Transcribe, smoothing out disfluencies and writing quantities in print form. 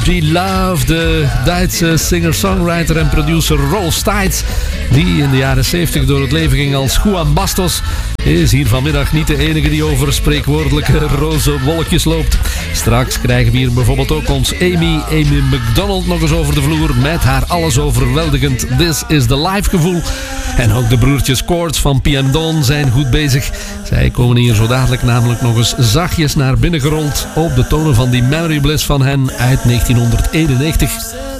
G. Love, de Duitse singer-songwriter en producer Rolf Steitz, die in de jaren 70 door het leven ging als Juan Bastos, is hier vanmiddag niet de enige die over spreekwoordelijke roze wolkjes loopt. Straks krijgen we hier bijvoorbeeld ook ons Amy McDonald nog eens over de vloer met haar alles overweldigend This is the Life gevoel. En ook de broertjes Koorts van PM Dawn zijn goed bezig. Zij komen hier zo dadelijk namelijk nog eens zachtjes naar binnen gerold op de tonen van die Memory Bliss van hen uit 1991.